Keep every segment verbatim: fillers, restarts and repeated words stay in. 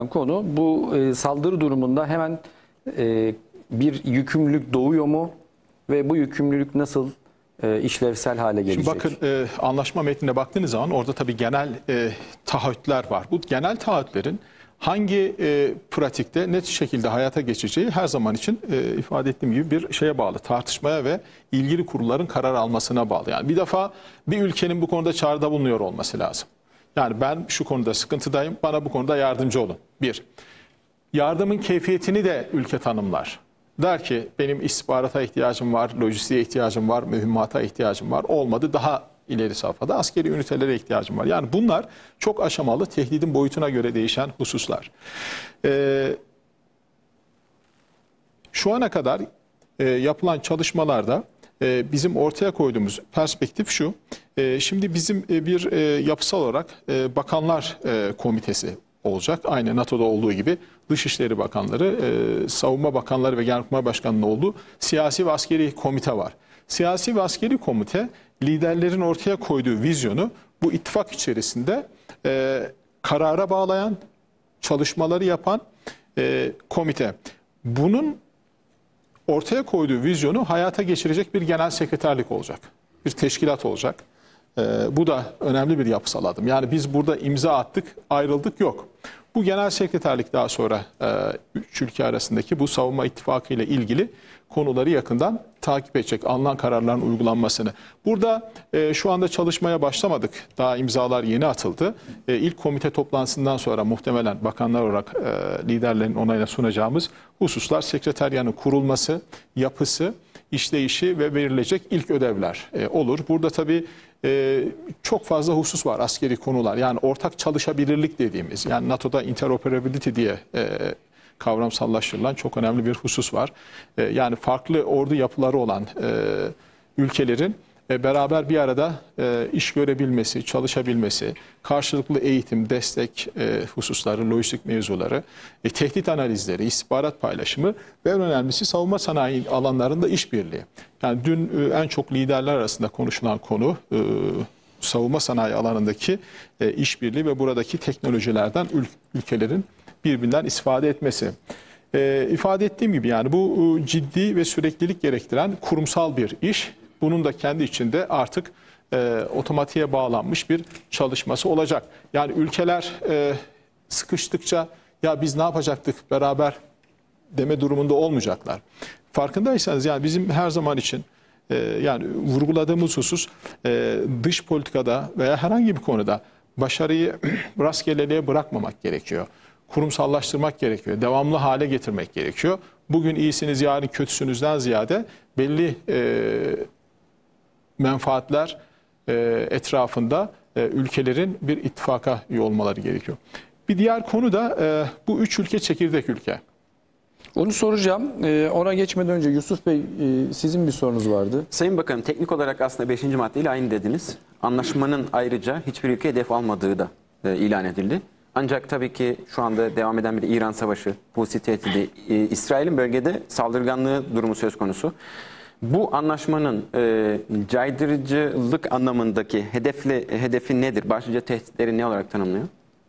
konu bu e, saldırı durumunda hemen e, bir yükümlülük doğuyor mu ve bu yükümlülük nasıl e, işlevsel hale gelecek? Şimdi bakın e, anlaşma metnine baktığınız zaman orada tabii genel e, taahhütler var. Bu genel taahhütlerin hangi e, pratikte net şekilde hayata geçeceği her zaman için e, ifade ettiğim gibi bir şeye bağlı. Tartışmaya ve ilgili kurulların karar almasına bağlı. Yani bir defa bir ülkenin bu konuda çağrıda bulunuyor olması lazım. Yani ben şu konuda sıkıntıdayım, bana bu konuda yardımcı olun. Bir, yardımın keyfiyetini de ülke tanımlar. Der ki benim istihbarata ihtiyacım var, lojistiğe ihtiyacım var, mühimmata ihtiyacım var. Olmadı daha ileri safhada askeri ünitelere ihtiyacım var. Yani bunlar çok aşamalı, tehdidin boyutuna göre değişen hususlar. Ee, şu ana kadar e, yapılan çalışmalarda e, bizim ortaya koyduğumuz perspektif şu. E, şimdi bizim e, bir e, yapısal olarak e, Bakanlar e, Komitesi olacak. Aynı NATO'da olduğu gibi Dışişleri Bakanları, e, Savunma Bakanları ve Genelkurmay Başkanı'nın olduğu siyasi ve askeri komite var. Siyasi ve askeri komite liderlerin ortaya koyduğu vizyonu bu ittifak içerisinde e, karara bağlayan, çalışmaları yapan e, komite. Bunun ortaya koyduğu vizyonu hayata geçirecek bir genel sekreterlik olacak. Bir teşkilat olacak. E, bu da önemli bir yapısal adım. Yani biz burada imza attık, ayrıldık yok. Bu genel sekreterlik daha sonra e, üç ülke arasındaki bu savunma ittifakı ile ilgili konuları yakından takip edecek, alınan kararların uygulanmasını. Burada e, şu anda çalışmaya başlamadık. Daha imzalar yeni atıldı. E, ilk komite toplantısından sonra muhtemelen bakanlar olarak e, liderlerin onayına sunacağımız hususlar sekreteryanın kurulması, yapısı, işleyişi ve verilecek ilk ödevler e, olur. Burada tabii e, çok fazla husus var, askeri konular. Yani ortak çalışabilirlik dediğimiz, yani NATO'da interoperability diye e, kavramsallaştırılan çok önemli bir husus var. E, yani farklı ordu yapıları olan e, ülkelerin e, beraber bir arada e, iş görebilmesi, çalışabilmesi, karşılıklı eğitim, destek e, hususları, lojistik mevzuları, e, tehdit analizleri, istihbarat paylaşımı ve en önemlisi savunma sanayi alanlarında işbirliği. Yani dün e, en çok liderler arasında konuşulan konu e, savunma sanayi alanındaki e, işbirliği ve buradaki teknolojilerden ül ülkelerin birbirinden istifade etmesi. E, ifade ettiğim gibi yani bu e, ciddi ve süreklilik gerektiren kurumsal bir iş. Bunun da kendi içinde artık e, otomatiğe bağlanmış bir çalışması olacak. Yani ülkeler e, sıkıştıkça ya biz ne yapacaktık beraber deme durumunda olmayacaklar. Farkındaysanız yani bizim her zaman için e, yani vurguladığımız husus e, dış politikada veya herhangi bir konuda başarıyı rastgeleliğe bırakmamak gerekiyor. Kurumsallaştırmak gerekiyor. Devamlı hale getirmek gerekiyor. Bugün iyisiniz, yarın kötüsünüzden ziyade belli e, menfaatler e, etrafında e, ülkelerin bir ittifaka üye olmaları gerekiyor. Bir diğer konu da e, bu üç ülke çekirdek ülke. Onu soracağım. E, ona geçmeden önce Yusuf Bey e, sizin bir sorunuz vardı. Sayın Bakanım, teknik olarak aslında beşinci maddeyle aynı dediniz. Anlaşmanın ayrıca hiçbir ülke hedef almadığı da e, ilan edildi. Ancak tabii ki şu anda devam eden bir İran Savaşı, Husi tehdidi, e, İsrail'in bölgede saldırganlığı durumu söz konusu. Bu anlaşmanın e, caydırıcılık anlamındaki hedefli, hedefi nedir? Başlıca tehditleri ne olarak tanımlıyor?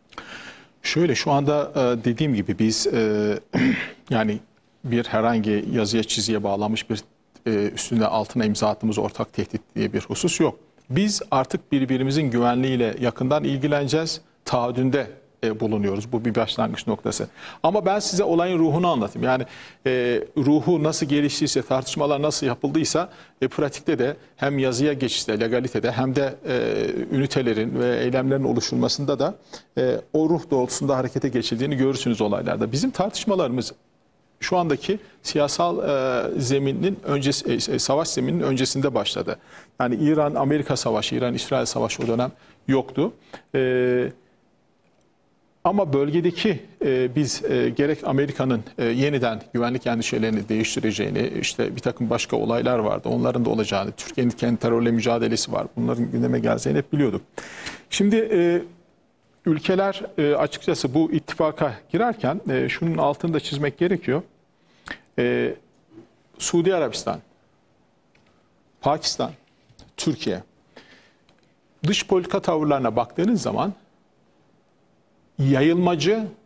Şöyle şu anda e, dediğim gibi biz e, yani bir herhangi yazıya çiziye bağlanmış bir e, üstünde altına imza attığımız ortak tehdit diye bir husus yok. Biz artık birbirimizin güvenliğiyle yakından ilgileneceğiz. Taahhüdünde e, bulunuyoruz. Bu bir başlangıç noktası. Ama ben size olayın ruhunu anlatayım. Yani e, ruhu nasıl geliştiyse, tartışmalar nasıl yapıldıysa e, pratikte de hem yazıya geçişte, legalitede hem de e, ünitelerin ve eylemlerin oluşturulmasında da e, o ruh doğrultusunda harekete geçildiğini görürsünüz olaylarda. Bizim tartışmalarımız şu andaki siyasal e, zeminin öncesi, e, savaş zemininin öncesinde başladı. Yani İran-Amerika Savaşı, İran-İsrail Savaşı o dönem yoktu. E, Ama bölgedeki e, biz e, gerek Amerika'nın e, yeniden güvenlik endişelerini değiştireceğini, işte bir takım başka olaylar vardı, onların da olacağını, Türkiye'nin kendi terörle mücadelesi var, bunların gündeme geleceğini hep biliyorduk. Şimdi e, ülkeler e, açıkçası bu ittifaka girerken e, şunun altını da çizmek gerekiyor. E, Suudi Arabistan, Pakistan, Türkiye dış politika tavırlarına baktığınız zaman yayılmacı